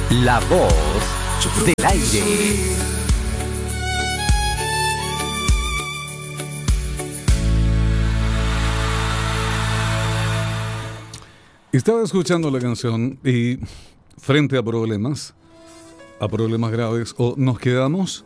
La voz del aire. Estaba escuchando la canción y frente a problemas graves, o nos quedamos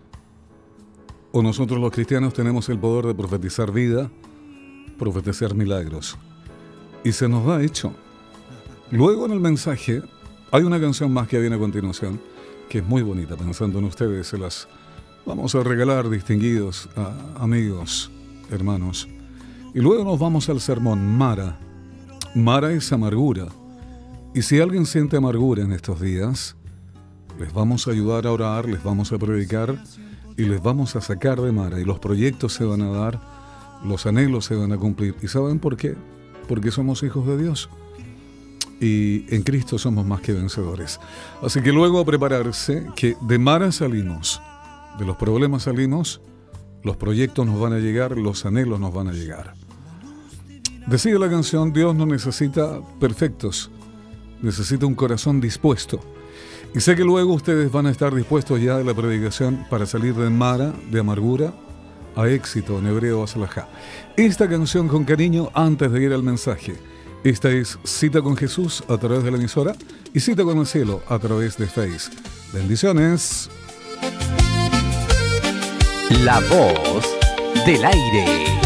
o nosotros los cristianos tenemos el poder de profetizar vida, profetizar milagros. Y se nos da hecho. Luego en el mensaje hay una canción más que viene a continuación, que es muy bonita, pensando en ustedes, se las vamos a regalar distinguidos amigos, hermanos. Y luego nos vamos al sermón. Mara es amargura. Y si alguien siente amargura en estos días, les vamos a ayudar a orar, les vamos a predicar y les vamos a sacar de Mara. Y los proyectos se van a dar, los anhelos se van a cumplir. ¿Y saben por qué? Porque somos hijos de Dios. Y en Cristo somos más que vencedores. Así que luego a prepararse, que de Mara salimos, de los problemas salimos, los proyectos nos van a llegar, los anhelos nos van a llegar. Decía la canción, Dios no necesita perfectos, necesita un corazón dispuesto. Y sé que luego ustedes van a estar dispuestos ya de la predicación para salir de Mara, de amargura, a éxito, en hebreo, asalajá. Esta canción con cariño antes de ir al mensaje. Esta es Cita con Jesús a través de la emisora y Cita con el Cielo a través de Face. Bendiciones. La voz del aire.